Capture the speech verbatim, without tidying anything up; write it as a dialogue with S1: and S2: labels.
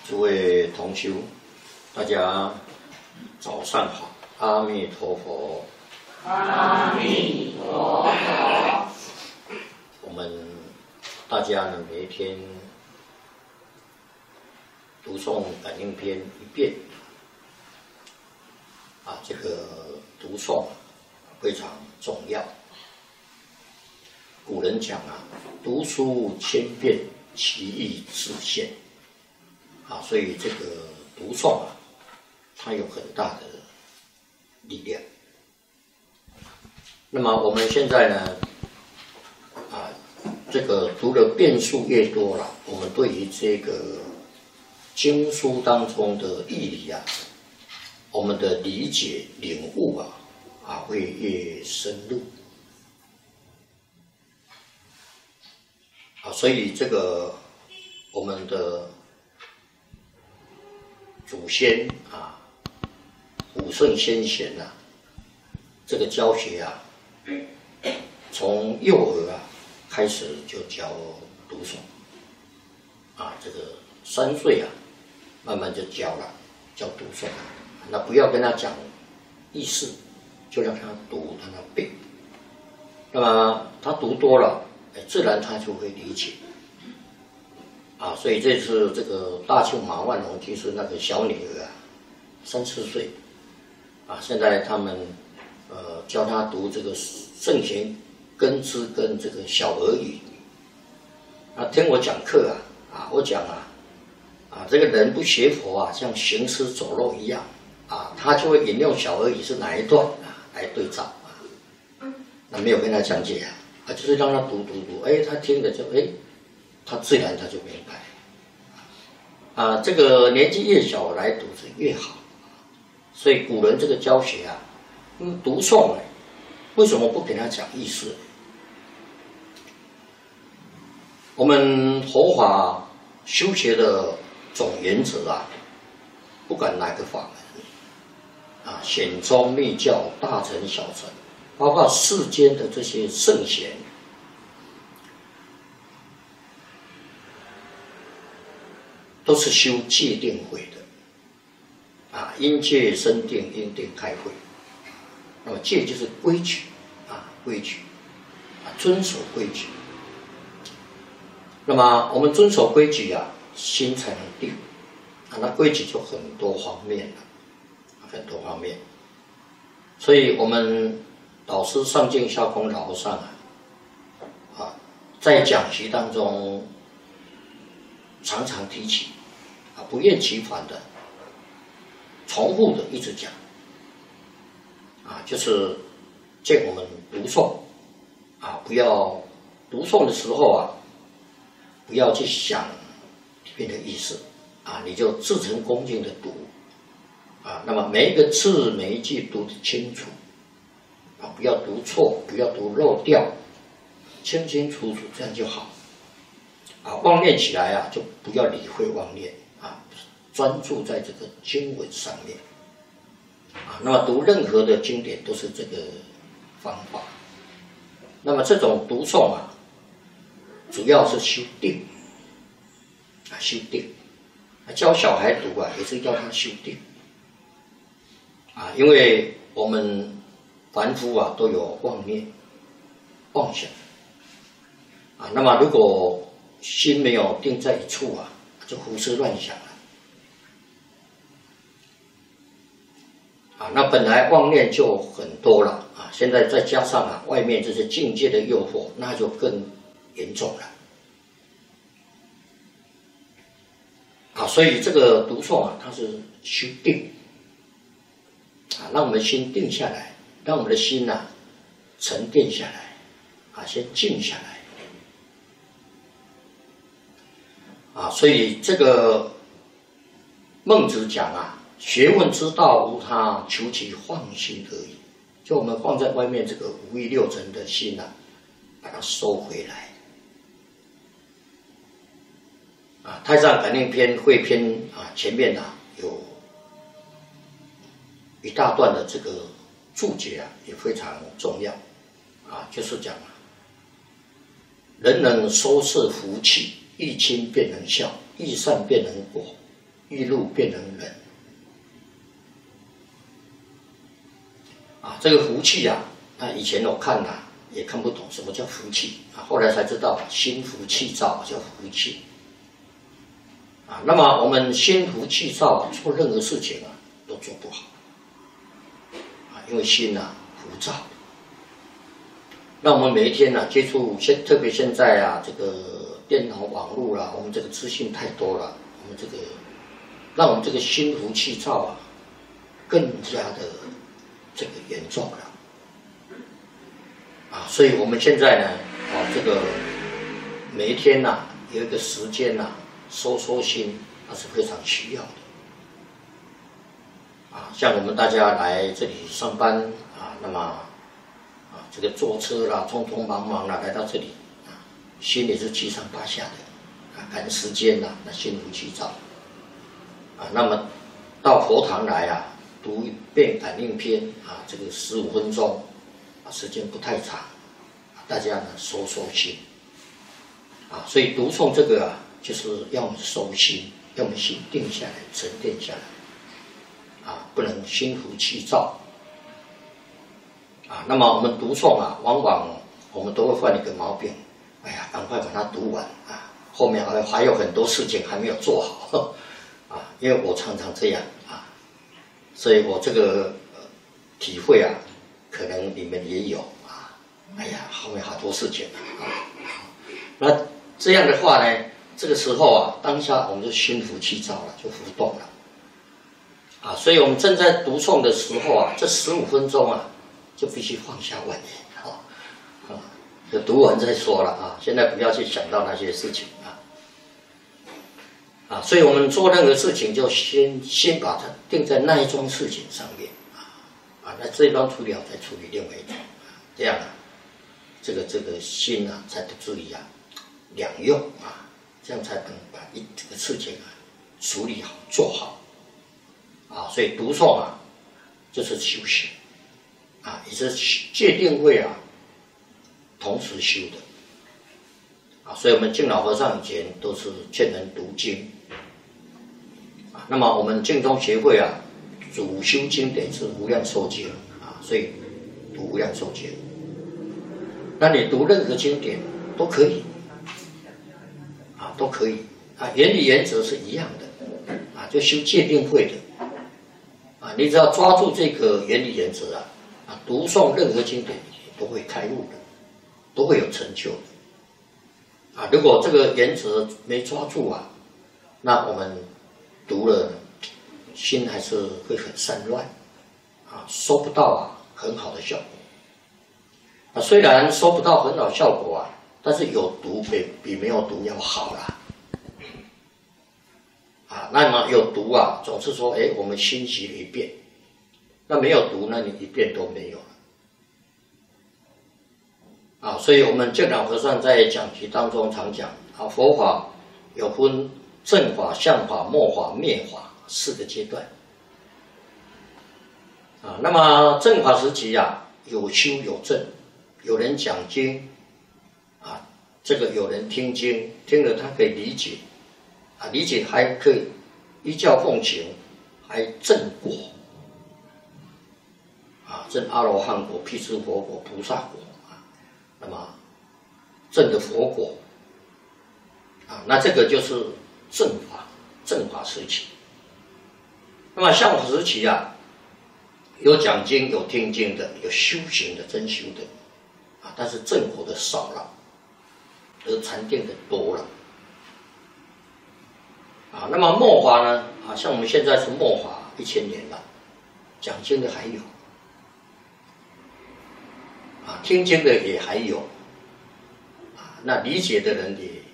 S1: 诸位同修，大家早上好，阿弥陀佛。
S2: 阿弥陀佛。
S1: 我们大家呢，每一天读诵感应篇一遍，啊，这个读诵非常重要。古人讲啊，读书千遍，其义自现。啊，所以这个读诵啊，它有很大的力量。那么我们现在呢，啊，这个读的遍数越多了，我们对于这个经书当中的义理啊，我们的理解领悟啊，啊会越深入。啊，所以这个我们的祖先啊，古圣先贤啊，这个教学啊，从幼儿啊开始就教读诵，啊，这个三岁啊，慢慢就教了，教读诵。那不要跟他讲意思，就让他读，让他背。那么他读多了，哎，自然他就会理解。啊，所以这次这个大庆马万龙就是那个小女儿啊，三四岁，啊，现在他们呃教她读这个圣贤根知跟这个小儿语，啊，听我讲课啊，啊，我讲啊，啊，这个人不学佛啊，像行尸走肉一样，啊，他就会引用小儿语是哪一段啊来对照啊，那没有跟他讲解啊，啊，就是让他读读读，哎，他听了就哎。他自然他就明白，啊，这个年纪越小来读是越好，所以古人这个教学啊，嗯，读诵呢，为什么不给他讲意思？我们佛法修学的总原则啊，不管哪个法门，啊，显宗密教、大乘小乘，包括世间的这些圣贤。都是修戒定慧的，啊，因戒生定，因定开慧。那么戒就是规矩，啊，规矩，啊，遵守规矩。那么我们遵守规矩啊，心才能定，啊，那规矩就很多方面了，很多方面。所以我们导师上敬下空老和尚啊，啊，在讲习当中常常提起。啊，不厌其烦的、重复的一直讲，啊，就是见我们读诵，啊，不要读诵的时候啊，不要去想里面的意思，啊，你就至诚恭敬的读，啊，那么每一个字每一句读得清楚，啊，不要读错，不要读漏掉，清清楚楚，这样就好。啊，妄念起来啊，就不要理会妄念。啊，专注在这个经文上面，啊，那么读任何的经典都是这个方法。那么这种读诵啊，主要是修定，啊，修定。啊，教小孩读啊，也是要他修定，啊，因为我们凡夫啊都有妄念、妄想，啊，那么如果心没有定在一处啊。就胡思乱想了，啊，那本来妄念就很多了啊，现在再加上啊外面这些境界的诱惑，那就更严重了，啊，所以这个读诵啊，它是修定，啊，让我们心定下来，让我们的心呐、啊、沉淀下来，啊，先静下来。啊，所以这个孟子讲啊，学问之道无他，求其放心而已。就我们放在外面这个五欲六尘的心啊，把它收回来。啊，太上感应篇汇篇啊，前面啊有一大段的这个注解啊，也非常重要。啊，就是讲啊，人能收摄福气。欲亲便能孝，欲善便能果， 一路变成人。啊，这个福气啊，那以前我看啊也看不懂什么叫福气啊，后来才知道心浮气躁叫福气。啊，那么我们心浮气躁啊，做任何事情啊都做不好。啊，因为心啊浮躁。那我们每一天呢、啊、接触现，特别现在啊这个电脑网络啦、啊，我们这个资讯太多了，我们这个让我们这个心浮气躁啊更加的这个严重了。啊，所以我们现在呢，啊这个每一天呐、啊、有一个时间呐、啊、收收心，那是非常需要的。啊，像我们大家来这里上班啊，那么。这个坐车啦，匆匆忙忙啦，来到这里，啊，心里是七上八下的，啊，赶时间啦，那心浮气躁，啊，那么到佛堂来啊，读一遍感应篇啊，这个十五分钟，啊，时间不太长，啊，大家呢收收心，啊，所以读诵这个啊，就是要我们收心，要我们心定下来，沉淀下来，啊，不能心浮气躁。啊，那么我们读诵啊，往往我们都会犯一个毛病，哎呀，赶快把它读完啊，后面还还有很多事情还没有做好，啊，因为我常常这样啊，所以我这个、呃、体会啊，可能你们也有啊，哎呀，后面好多事情啊，那这样的话呢，这个时候啊，当下我们就心浮气躁了，就浮动了，啊，所以我们正在读诵的时候啊，这十五分钟啊。就必须放下妄念，啊，啊，就读完再说了啊！现在不要去想到那些事情啊，啊，所以我们做任何事情就先先把它定在那一桩事情上面啊，啊，那这一桩处理好再处理另外一桩，这样啊，这个这个心啊才不至于啊两用啊，这样才能把一这个事情啊处理好做好，啊，所以读诵啊就是修行。啊，也是戒定慧啊，同时修的啊，所以我们净老和尚以前都是劝人读经啊。那么我们净宗协会啊，主修经典是无量寿经啊，所以读无量寿经。那你读任何经典都可以啊，都可以啊，原理原则是一样的啊，就修戒定慧的啊，你只要抓住这个原理原则啊。啊，读诵任何经典都会开悟的，都会有成就的。啊，如果这个原则没抓住啊，那我们读了，心还是会很散乱，啊，收不到啊很好的效果。啊，虽然收不到很好效果啊，但是有读比比没有读要好啦。啊，那么有读啊，总是说，哎，我们心习了一遍。那没有读，那你一遍都没有了啊！所以我们净老和尚在讲题当中常讲啊，佛法有分正法、相法、末法、灭法四个阶段啊。那么正法时期啊，有修有证，有人讲经啊，这个有人听经，听了他可以理解啊，理解还可以依教奉行，还正果。啊，证阿罗汉果、辟支佛果、菩萨果啊，那么证的佛果啊，那这个就是正法，正法时期。那么相法时期啊，有讲经、有听经的，有修行的、真修的啊，但是正果的少了，而禅定的多了啊。那么末法呢？啊，像我们现在是末法一千年了，讲经的还有。啊，听经的也还有，啊，那理解的人也